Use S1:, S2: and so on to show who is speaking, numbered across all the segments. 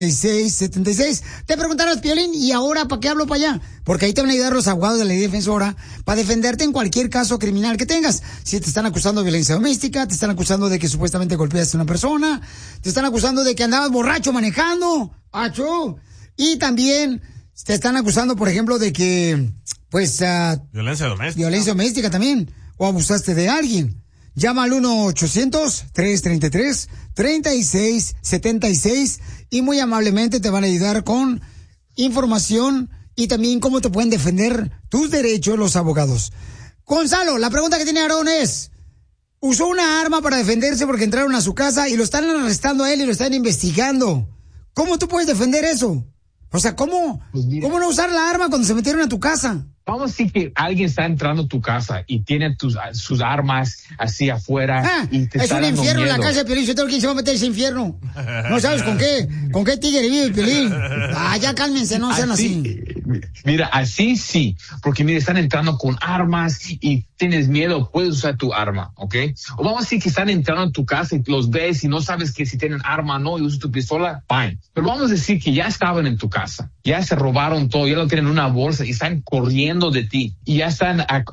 S1: 76. Te preguntarás, Piolín, ¿y ahora para qué hablo para allá? Porque ahí te van a ayudar los abogados de la ley defensora para defenderte en cualquier caso criminal que tengas. Si te están acusando de violencia doméstica, te están acusando de que supuestamente golpeaste a una persona, te están acusando de que andabas borracho manejando, ¡achú! Y también te están acusando, por ejemplo, de que, pues,
S2: violencia doméstica.
S1: Violencia doméstica también, o abusaste de alguien. Llama al 1-800-333-3676 y muy amablemente te van a ayudar con información y también cómo te pueden defender tus derechos los abogados. Gonzalo, la pregunta que tiene Aarón es, usó una arma para defenderse porque entraron a su casa y lo están arrestando a él y lo están investigando. ¿Cómo tú puedes defender eso? O sea, ¿cómo no usar la arma cuando se metieron a tu casa?
S3: Vamos a decir que alguien está entrando a tu casa y tiene sus armas así afuera y te está dando miedo. Es un infierno
S1: la casa de Piolín. Yo tengo que se va a meter ese infierno. No sabes con qué tigre vive el Piolín. Ya cálmense, no sean así.
S3: Mira, así sí, porque mira, están entrando con armas y tienes miedo, puedes usar tu arma, ¿ok? O vamos a decir que están entrando a tu casa y los ves y no sabes que si tienen arma o no y usas tu pistola, fine. Pero vamos a decir que ya estaban en tu casa, ya se robaron todo, ya lo tienen en una bolsa y están corriendo de ti y ya están a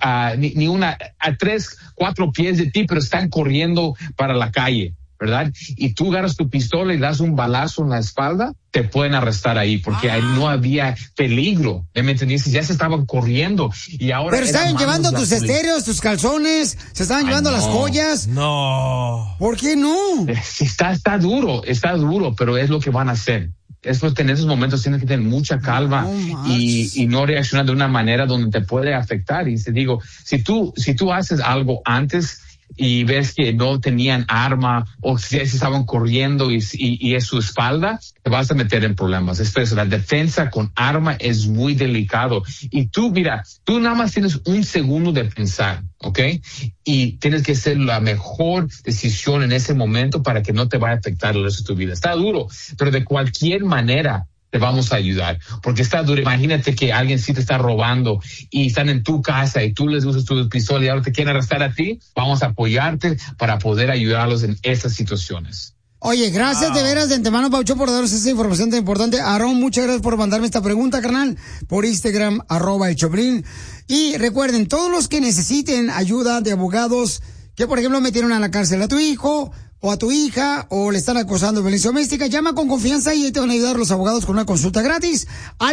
S3: 3-4 pies de ti, pero están corriendo para la calle, ¿verdad? Y tú agarras tu pistola y das un balazo en la espalda, te pueden arrestar ahí porque ahí no había peligro, ¿me entendiste? Ya se estaban corriendo y ahora...
S1: Pero estaban llevando tus estéreos, tus calzones, se estaban llevando las joyas.
S2: No.
S1: ¿Por qué no?
S3: Está duro, pero es lo que van a hacer. En esos momentos tienes que tener mucha calma y no reaccionar de una manera donde te puede afectar. Y te digo, si tú haces algo antes y ves que no tenían arma o si se estaban corriendo y es su espalda, te vas a meter en problemas. La defensa con arma es muy delicado. Y tú nada más tienes un segundo de pensar, ¿ok? Y tienes que hacer la mejor decisión en ese momento para que no te vaya a afectar el resto de tu vida. Está duro, pero de cualquier manera te vamos a ayudar, porque está duro. Imagínate que alguien sí te está robando y están en tu casa y tú les usas tu pistola y ahora te quieren arrestar a ti. Vamos a apoyarte para poder ayudarlos en estas situaciones.
S1: Oye, gracias de veras de antemano, Paucho, por darnos esa información tan importante. Aarón, muchas gracias por mandarme esta pregunta, carnal, por Instagram, @el Choplin. Y recuerden, todos los que necesiten ayuda de abogados, que por ejemplo metieron a la cárcel a tu hijo o a tu hija, o le están acosando de violencia doméstica, llama con confianza y te van a ayudar los abogados con una consulta gratis al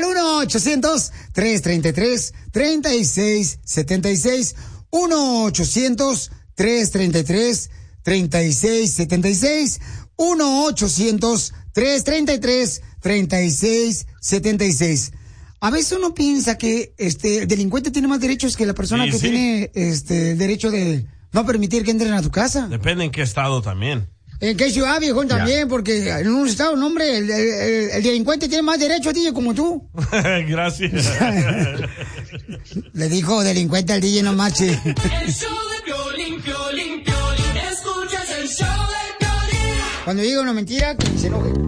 S1: 1-800-333-3676, 1-800-333-3676, 1-800-333-3676. A veces uno piensa que el delincuente tiene más derechos que la persona que tiene el derecho de no permitir que entren a tu casa.
S2: Depende en qué estado también.
S1: En qué ciudad, viejón, también, porque en un estado, no, hombre, el delincuente tiene más derecho a ti como tú.
S2: Gracias.
S1: Le dijo delincuente al DJ, no marche.
S4: El show de Piolín, Piolín, Piolín, escuchas el show de Piolín.
S1: Cuando diga una mentira, que se enoje.